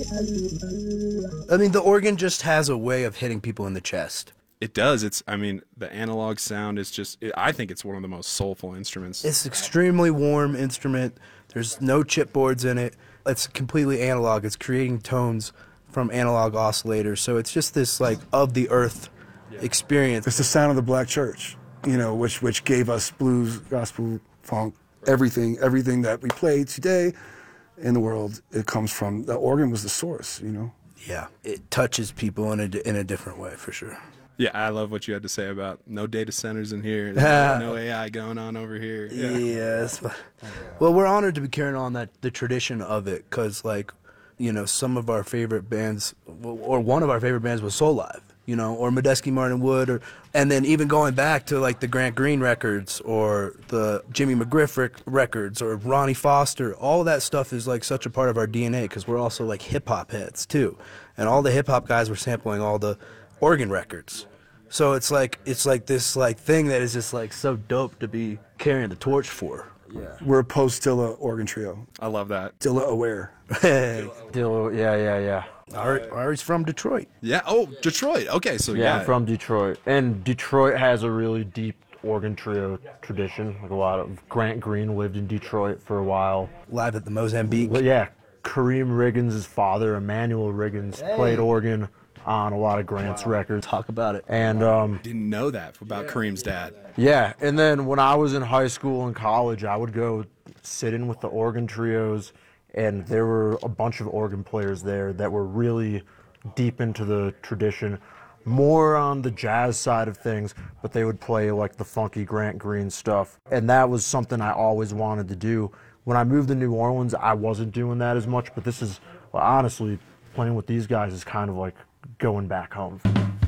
I mean, the organ just has a way of hitting people in the chest. It does. I mean, the analog sound is just, I think it's one of the most soulful instruments. It's an extremely warm instrument. There's no chipboards in it. It's completely analog. It's creating tones from analog oscillators. So it's just this, like, of the earth experience. It's the sound of the black church, you know, which gave us blues, gospel, funk, everything that we play today in the world. It comes from, the organ was the source, you know. Yeah, it touches people in a different way, for sure. Yeah, I love what you had to say about no data centers in here, no AI going on over here. Yeah. Yes. Well, we're honored to be carrying on the tradition of it, because, like, you know, some of our favorite bands, or one of our favorite bands was Soul Live, you know, or Medeski Martin Wood, and then even going back to, like, the Grant Green records, or the Jimmy McGriff records, or Ronnie Foster. All that stuff is, like, such a part of our DNA, because we're also, like, hip-hop heads, too. And all the hip-hop guys were sampling all the organ records. So it's like this, like, thing that is just, like, so dope to be carrying the torch for. Yeah. We're a post-Dilla organ trio. I love that. Dilla aware. Dilla, yeah. Ari's from Detroit. Yeah. Oh, Detroit. Okay, so Yeah, I'm from Detroit. And Detroit has a really deep organ trio tradition. Like, a lot of Grant Green lived in Detroit for a while. Live at the Mozambique. But yeah, Kareem Riggins' father, Emmanuel Riggins, played organ on a lot of Grant's records. Talk about it. And didn't know that about Kareem's dad. yeah, and then when I was in high school and college, I would go sit in with the organ trios, and there were a bunch of organ players there that were really deep into the tradition, more on the jazz side of things, but they would play, like, the funky Grant Green stuff. And that was something I always wanted to do. When I moved to New Orleans, I wasn't doing that as much, but this is, well, honestly, playing with these guys is kind of like going back home.